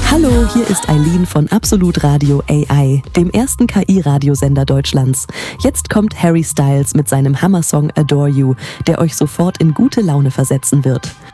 Hallo, hier ist Eileen von Absolut Radio AI, dem ersten KI-Radiosender Deutschlands. Jetzt kommt Harry Styles mit seinem Hammersong Adore You, der euch sofort in gute Laune versetzen wird.